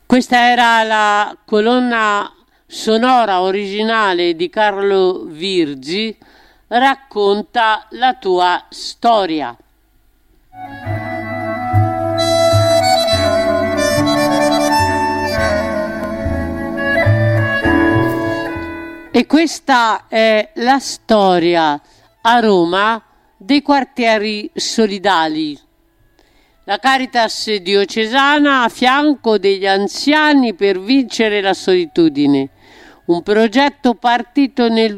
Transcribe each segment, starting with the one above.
Questa era la colonna sonora originale di Carlo Virgi, Racconta la tua storia. E questa è la storia a Roma dei quartieri solidali. La Caritas diocesana a fianco degli anziani per vincere la solitudine. Un progetto partito nel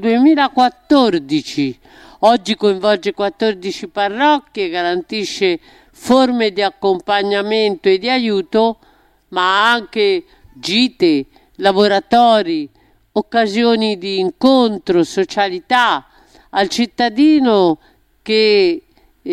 2014. Oggi coinvolge 14 parrocchie, garantisce forme di accompagnamento e di aiuto, ma anche gite, laboratori, occasioni di incontro, socialità al cittadino che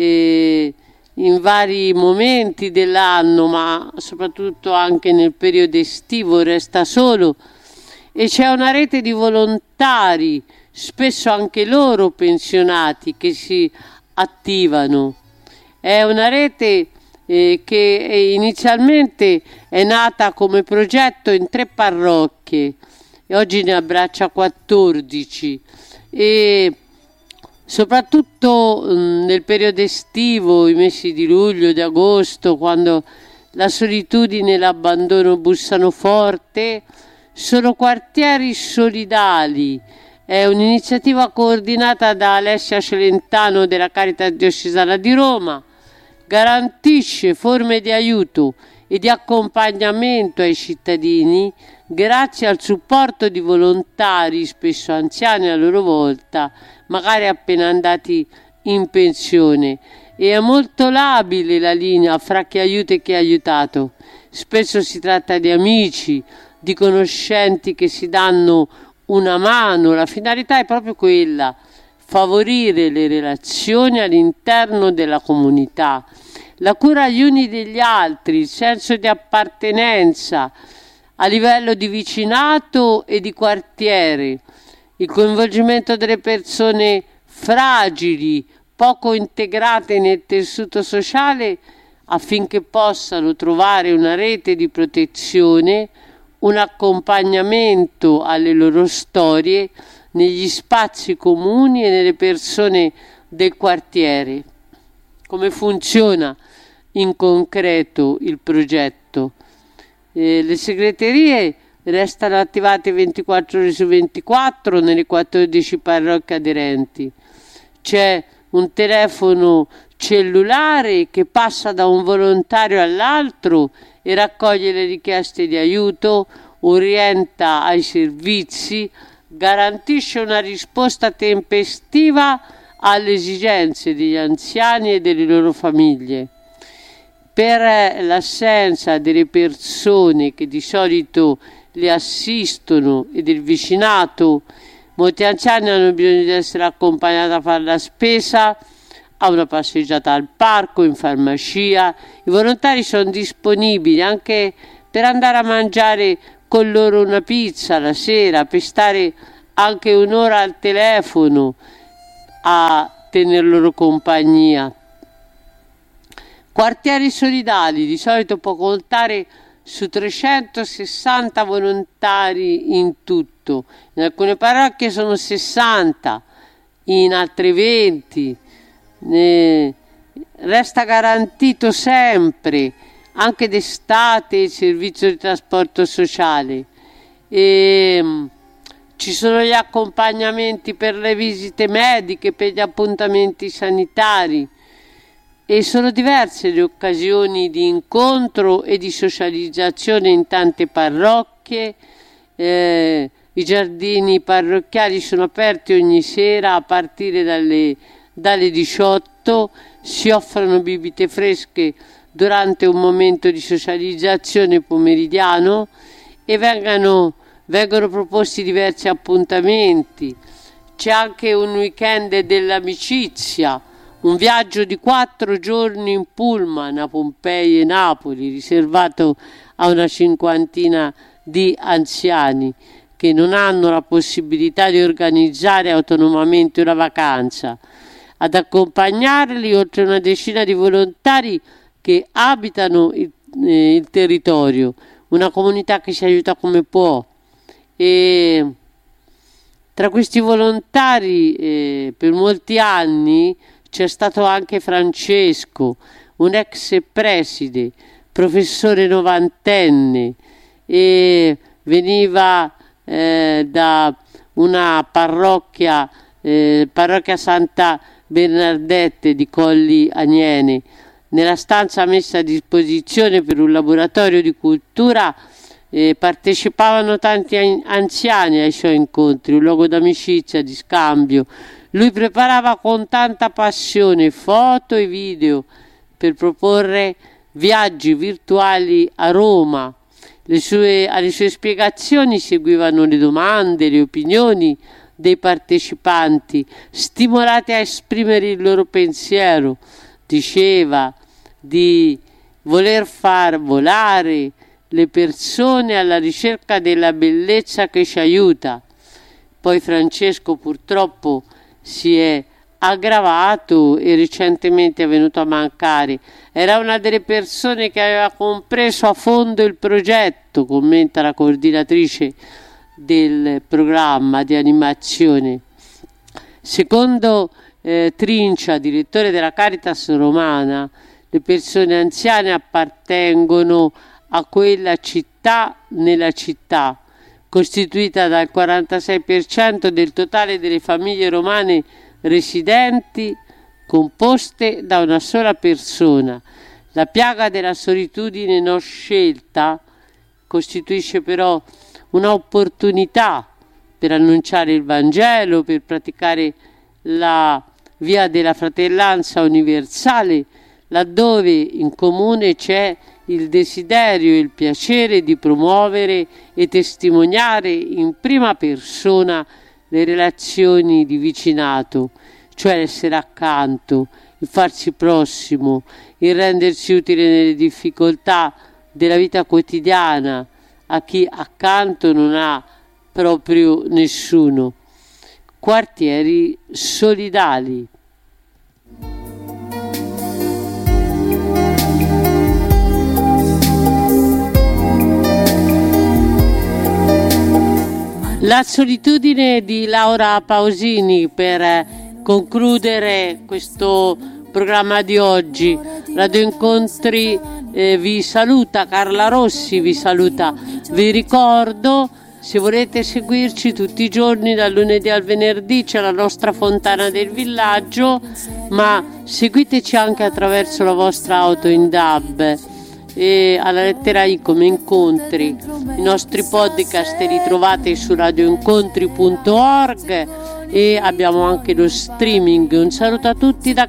in vari momenti dell'anno, ma soprattutto anche nel periodo estivo, resta solo, e c'è una rete di volontari, spesso anche loro pensionati, che si attivano. È una rete che inizialmente è nata come progetto in 3 parrocchie e oggi ne abbraccia 14, e soprattutto nel periodo estivo, i mesi di luglio, di agosto, quando la solitudine e l'abbandono bussano forte, sono quartieri solidali. È un'iniziativa coordinata da Alessia Celentano della Caritas diocesana di Roma, garantisce forme di aiuto e di accompagnamento ai cittadini grazie al supporto di volontari, spesso anziani a loro volta, magari appena andati in pensione, e è molto labile la linea fra chi aiuta e chi è aiutato. Spesso si tratta di amici, di conoscenti che si danno una mano. La finalità è proprio quella: favorire le relazioni all'interno della comunità, la cura gli uni degli altri, il senso di appartenenza a livello di vicinato e di quartiere, il coinvolgimento delle persone fragili, poco integrate nel tessuto sociale, affinché possano trovare una rete di protezione, un accompagnamento alle loro storie negli spazi comuni e nelle persone del quartiere. Come funziona in concreto il progetto? Le segreterie restano attivate 24 ore su 24 nelle 14 parrocchie aderenti. C'è un telefono cellulare che passa da un volontario all'altro e raccoglie le richieste di aiuto, orienta ai servizi, garantisce una risposta tempestiva alle esigenze degli anziani e delle loro famiglie. Per l'assenza delle persone che di solito le assistono e del vicinato, molti anziani hanno bisogno di essere accompagnati a fare la spesa, a una passeggiata al parco, in farmacia. I volontari sono disponibili anche per andare a mangiare con loro una pizza la sera, per stare anche un'ora al telefono a tener loro compagnia. Quartieri solidali di solito può contare su 360 volontari in tutto. In alcune parrocchie sono 60, in altre 20. Resta garantito sempre, anche d'estate, il servizio di trasporto sociale. Ci sono gli accompagnamenti per le visite mediche, per gli appuntamenti sanitari, e sono diverse le occasioni di incontro e di socializzazione in tante parrocchie. I giardini parrocchiali sono aperti ogni sera a partire dalle 18, si offrono bibite fresche durante un momento di socializzazione pomeridiano e vengono proposti diversi appuntamenti. C'è anche un weekend dell'amicizia, un viaggio di 4 giorni in pullman a Pompei e Napoli, riservato a una 50ina di anziani che non hanno la possibilità di organizzare autonomamente una vacanza. Ad accompagnarli oltre una decina di volontari che abitano il territorio, una comunità che si aiuta come può. E tra questi volontari per molti anni c'è stato anche Francesco, un ex preside, professore novantenne, e veniva da una parrocchia Santa Bernadette di Colli Aniene. Nella stanza messa a disposizione per un laboratorio di cultura partecipavano tanti anziani ai suoi incontri, un luogo d'amicizia, di scambio. Lui preparava con tanta passione foto e video per proporre viaggi virtuali a Roma. Alle sue spiegazioni seguivano le domande, le opinioni dei partecipanti, stimolati a esprimere il loro pensiero. Diceva di voler far volare le persone alla ricerca della bellezza che ci aiuta. Poi Francesco purtroppo si è aggravato e recentemente è venuto a mancare. Era una delle persone che aveva compreso a fondo il progetto, commenta la coordinatrice del programma di animazione. Secondo Trincia, direttore della Caritas Romana, le persone anziane appartengono a quella città nella città, costituita dal 46% del totale delle famiglie romane residenti, composte da una sola persona. La piaga della solitudine non scelta costituisce però un'opportunità per annunciare il Vangelo, per praticare la via della fratellanza universale, laddove in comune c'è il desiderio e il piacere di promuovere e testimoniare in prima persona le relazioni di vicinato, cioè l'essere accanto, il farsi prossimo, il rendersi utile nelle difficoltà della vita quotidiana a chi accanto non ha proprio nessuno. Quartieri solidali. La solitudine di Laura Pausini per concludere questo programma di oggi. Radio Incontri vi saluta, Carla Rossi vi saluta. Vi ricordo, se volete seguirci tutti i giorni dal lunedì al venerdì c'è la nostra fontana del villaggio, ma seguiteci anche attraverso la vostra auto in DAB e alla lettera I come incontri. I nostri podcast li trovate su radioincontri.org e abbiamo anche lo streaming. Un saluto a tutti da